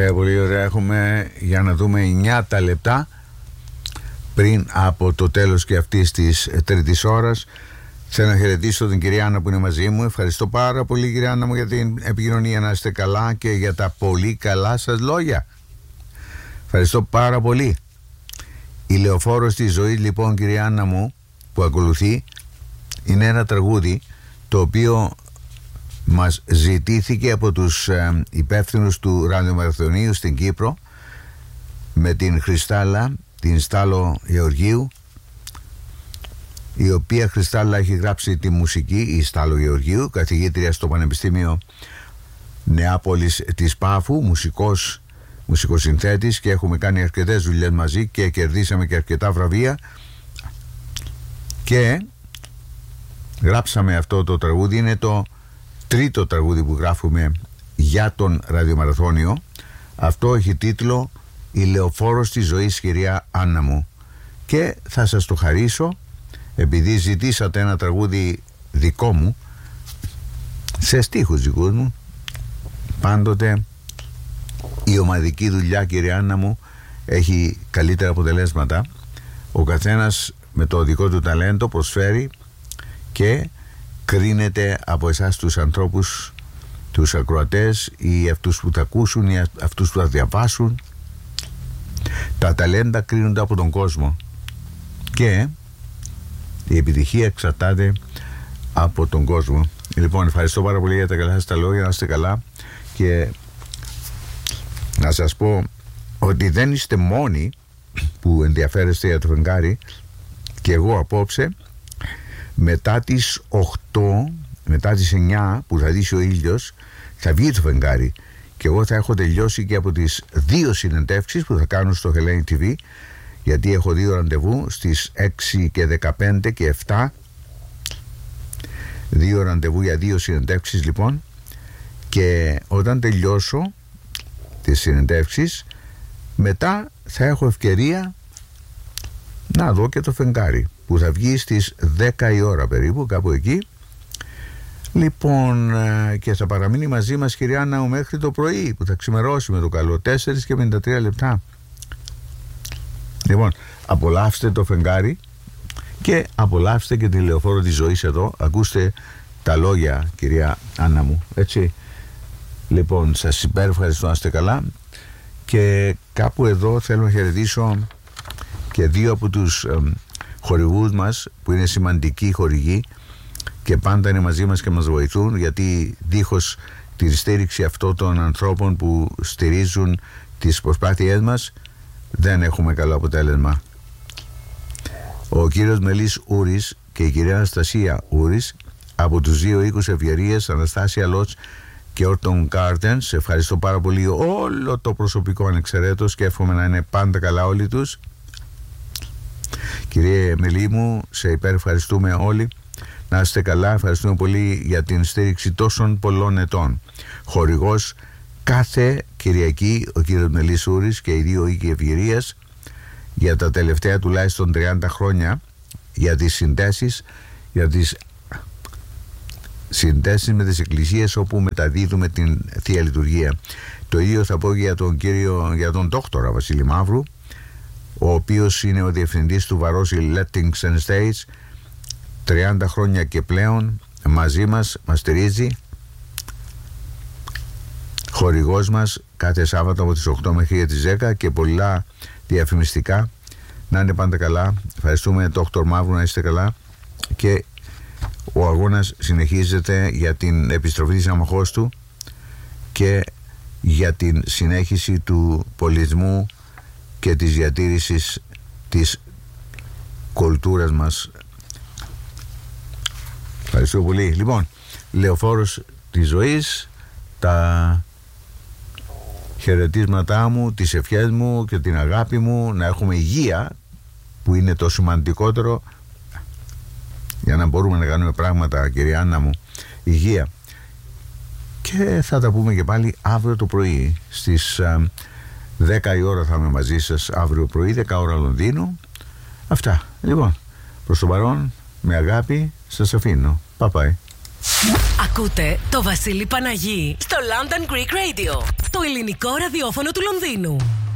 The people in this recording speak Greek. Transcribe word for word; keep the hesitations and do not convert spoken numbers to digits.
ωραία, πολύ ωραία. Έχουμε για να δούμε εννιά τα λεπτά πριν από το τέλος και αυτής της τρίτης ώρας. Θέλω να χαιρετήσω την κυρία Άννα που είναι μαζί μου. Ευχαριστώ πάρα πολύ, κυρία Άννα μου, για την επικοινωνία. Να είστε καλά και για τα πολύ καλά σας λόγια. Ευχαριστώ πάρα πολύ. Η λεωφόρος της ζωής, λοιπόν, κυρία Άννα μου, που ακολουθεί, είναι ένα τραγούδι το οποίο μας ζητήθηκε από τους ε, υπεύθυνους του ραδιομαραθωνίου στην Κύπρο, με την Χριστάλλα, την Στάλο Γεωργίου, η οποία Χριστάλλα έχει γράψει τη μουσική, η Στάλο Γεωργίου, καθηγήτρια στο Πανεπιστήμιο Νεάπολης της Πάφου, μουσικός, μουσικοσυνθέτης, και έχουμε κάνει αρκετές δουλειές μαζί και κερδίσαμε και αρκετά βραβεία και γράψαμε αυτό το τραγούδι. Είναι το τρίτο τραγούδι που γράφουμε για τον ραδιομαραθώνιο. Αυτό έχει τίτλο «Η λεωφόρος της ζωής, κυρία Άννα μου», και θα σας το χαρίσω επειδή ζητήσατε ένα τραγούδι δικό μου σε στίχους δικούς μου. Πάντοτε η ομαδική δουλειά, κυρία Άννα μου, έχει καλύτερα αποτελέσματα. Ο καθένας με το δικό του ταλέντο προσφέρει και κρίνεται από εσάς τους ανθρώπους, τους ακροατές, ή αυτούς που θα ακούσουν ή αυτούς που θα διαβάσουν. Τα ταλέντα κρίνονται από τον κόσμο και η επιτυχία εξαρτάται από τον κόσμο. Λοιπόν, ευχαριστώ πάρα πολύ για τα καλά σας τα λόγια. Να είστε καλά, και να σας πω ότι δεν είστε μόνοι που ενδιαφέρεστε για το φεγγάρι. Και εγώ απόψε, μετά τις οκτώ, μετά τις εννιά που θα δύσει ο ήλιος, θα βγει το φεγγάρι και εγώ θα έχω τελειώσει και από τις δύο συνεντεύξεις που θα κάνω στο Hellenic τι βι, γιατί έχω δύο ραντεβού στις έξι και δεκαπέντε και επτά, δύο ραντεβού για δύο συνεντεύξεις λοιπόν. Και όταν τελειώσω τις συνεντεύξεις, μετά θα έχω ευκαιρία να δω και το φεγγάρι που θα βγει στις δέκα η ώρα περίπου, κάπου εκεί. Λοιπόν, και θα παραμείνει μαζί μας, κυρία Άννα, μέχρι το πρωί που θα ξημερώσει με το καλό, τέσσερα και πενήντα τρία λεπτά. Λοιπόν, απολαύστε το φεγγάρι και απολαύστε και τη λεωφόρο της ζωής εδώ. Ακούστε τα λόγια, κυρία Άννα μου, έτσι. Λοιπόν, σας υπερευχαριστώ, να είστε καλά. Και κάπου εδώ θέλω να χαιρετήσω και δύο από τους ε, χορηγούς μας που είναι σημαντικοί χορηγοί και πάντα είναι μαζί μας και μας βοηθούν, γιατί δίχως τη στήριξη αυτών των ανθρώπων που στηρίζουν τις προσπάθειές μας δεν έχουμε καλό αποτέλεσμα. Ο κύριος Μελής Ούρης και η κυρία Αναστασία Ούρης από τους δύο οίκους Ευγερίας, Αναστάσια Λότς και Orton Gardens, ευχαριστώ πάρα πολύ όλο το προσωπικό ανεξαιρέτως και εύχομαι να είναι πάντα καλά όλοι τους. Κύριε Μελή μου, σε υπερευχαριστούμε όλοι. Να είστε καλά, ευχαριστούμε πολύ για την στήριξη τόσων πολλών ετών. Χορηγός κάθε Κυριακή ο κύριος Μελής Ούρης και οι δύο οίκοι Ευγερίας για τα τελευταία τουλάχιστον τριάντα χρόνια, για τις συνδέσεις, για τις συνδέσεις με τις εκκλησίες όπου μεταδίδουμε την Θεία Λειτουργία. Το ίδιο θα πω για τον κύριο, για τον δόκτορα Βασίλη Μαύρου, ο οποίος είναι ο διευθυντής του Βαρόση Lettings and States, τριάντα χρόνια και πλέον μαζί μας, μας στηρίζει, χορηγός μας κάθε Σάββατο από τις οκτώ μέχρι τις δέκα και πολλά διαφημιστικά. Να είναι πάντα καλά. Ευχαριστούμε δόκτωρ Μαύρου, να είστε καλά, και ο αγώνας συνεχίζεται για την επιστροφή της αμαχώς του και για την συνέχιση του πολιτισμού και της διατήρησης της κουλτούρας μας. Ευχαριστώ πολύ. Λοιπόν, λεωφόρος της ζωής, τα χαιρετίσματά μου, τις ευχές μου και την αγάπη μου, να έχουμε υγεία που είναι το σημαντικότερο για να μπορούμε να κάνουμε πράγματα, κυρία Άννα μου. Υγεία. Και θα τα πούμε και πάλι αύριο το πρωί στις α, δέκα η ώρα θα είμαι μαζί σας αύριο πρωί, δέκα ώρα Λονδίνου. Αυτά. Λοιπόν, προς το παρόν, με αγάπη σας αφήνω. Bye bye. Ακούτε το Βασίλη Παναγί στο London Greek Radio. Το ελληνικό ραδιόφωνο του Λονδίνου.